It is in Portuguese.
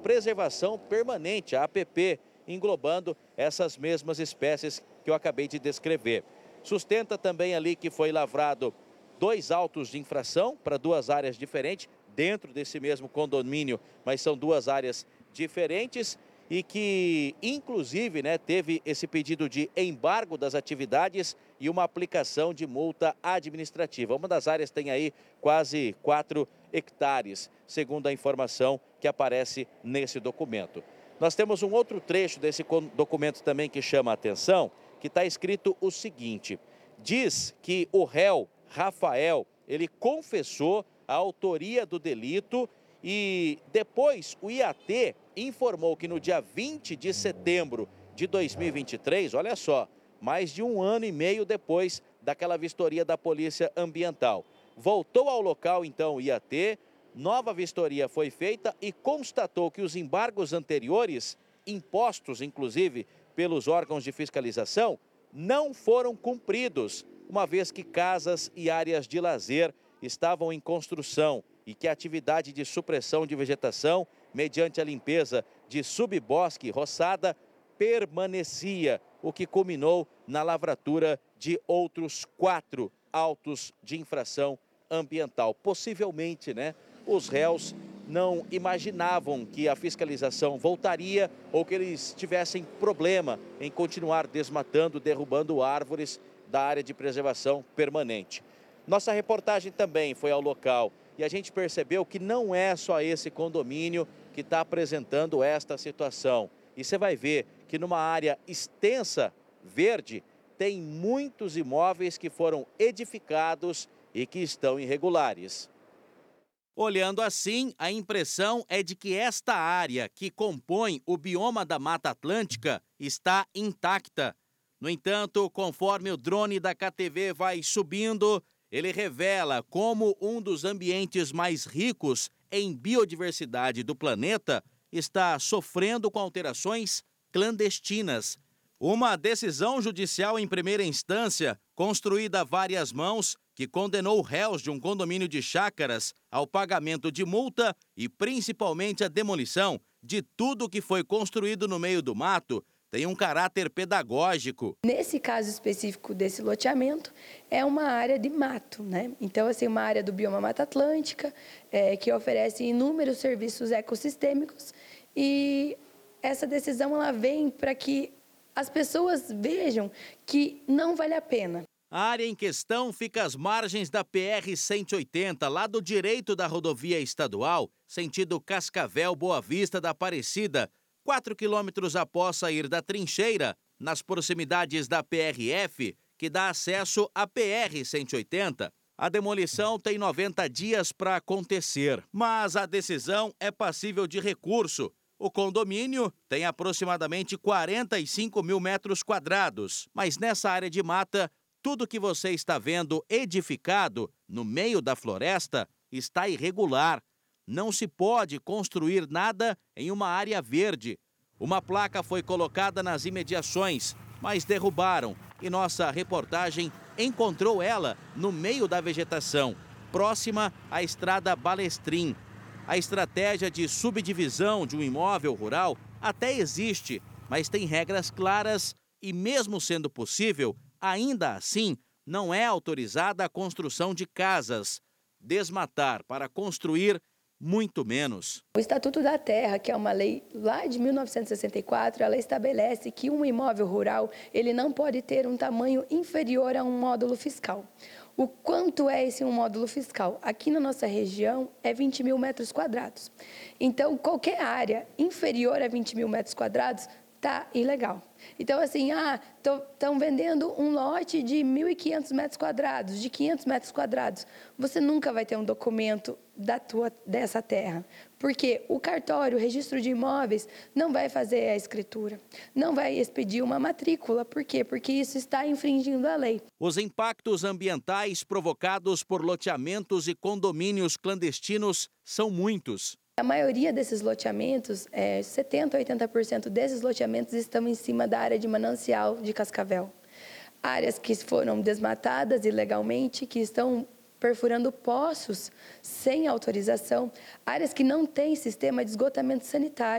preservação permanente, a APP, englobando essas mesmas espécies que eu acabei de descrever. Sustenta também ali que foi lavrado 2 autos de infração para 2 áreas diferentes, dentro desse mesmo condomínio, mas são 2 áreas diferentes e que, inclusive, teve esse pedido de embargo das atividades e uma aplicação de multa administrativa. Uma das áreas tem aí quase 4 hectares, segundo a informação que aparece nesse documento. Nós temos um outro trecho desse documento também que chama a atenção, que está escrito o seguinte: diz que o réu, Rafael, ele confessou a autoria do delito e depois o IAT informou que no dia 20 de setembro de 2023, olha só, mais de 1 ano e meio depois daquela vistoria da Polícia Ambiental, voltou ao local então o IAT, nova vistoria foi feita e constatou que os embargos anteriores, impostos inclusive pelos órgãos de fiscalização, não foram cumpridos, uma vez que casas e áreas de lazer estavam em construção e que a atividade de supressão de vegetação, mediante a limpeza de subbosque e roçada, permanecia, o que culminou na lavratura de outros 4 autos de infração ambiental. Possivelmente, os réus não imaginavam que a fiscalização voltaria ou que eles tivessem problema em continuar desmatando, derrubando árvores da área de preservação permanente. Nossa reportagem também foi ao local e a gente percebeu que não é só esse condomínio que está apresentando esta situação. E você vai ver que numa área extensa, verde, tem muitos imóveis que foram edificados e que estão irregulares. Olhando assim, a impressão é de que esta área que compõe o bioma da Mata Atlântica está intacta. No entanto, conforme o drone da KTV vai subindo, ele revela como um dos ambientes mais ricos em biodiversidade do planeta está sofrendo com alterações clandestinas. Uma decisão judicial em primeira instância, construída a várias mãos, que condenou réus de um condomínio de chácaras ao pagamento de multa e principalmente a demolição de tudo que foi construído no meio do mato, tem um caráter pedagógico. Nesse caso específico desse loteamento, é uma área de mato, Então, assim, uma área do bioma Mata Atlântica, que oferece inúmeros serviços ecossistêmicos e essa decisão ela vem para que as pessoas vejam que não vale a pena. A área em questão fica às margens da PR-180, lado direito da rodovia estadual, sentido Cascavel-Boa Vista da Aparecida, 4 quilômetros após sair da trincheira, nas proximidades da PRF, que dá acesso à PR-180. A demolição tem 90 dias para acontecer, mas a decisão é passível de recurso. O condomínio tem aproximadamente 45 mil metros quadrados, mas nessa área de mata, tudo que você está vendo edificado no meio da floresta está irregular. Não se pode construir nada em uma área verde. Uma placa foi colocada nas imediações, mas derrubaram e nossa reportagem encontrou ela no meio da vegetação, próxima à estrada Balestrin. A estratégia de subdivisão de um imóvel rural até existe, mas tem regras claras e, mesmo sendo possível, ainda assim, não é autorizada a construção de casas. Desmatar para construir, muito menos. O Estatuto da Terra, que é uma lei lá de 1964, ela estabelece que um imóvel rural ele não pode ter um tamanho inferior a um módulo fiscal. O quanto é esse um módulo fiscal? Aqui na nossa região é 20 mil metros quadrados. Então, qualquer área inferior a 20 mil metros quadrados está ilegal. Então, assim, estão vendendo um lote de 1.500 metros quadrados, de 500 metros quadrados. Você nunca vai ter um documento dessa terra, porque o cartório, o registro de imóveis, não vai fazer a escritura, não vai expedir uma matrícula. Por quê? Porque isso está infringindo a lei. Os impactos ambientais provocados por loteamentos e condomínios clandestinos são muitos. A maioria desses loteamentos, 70% a 80% desses loteamentos estão em cima da área de manancial de Cascavel. Áreas que foram desmatadas ilegalmente, que estão perfurando poços sem autorização, áreas que não têm sistema de esgotamento sanitário.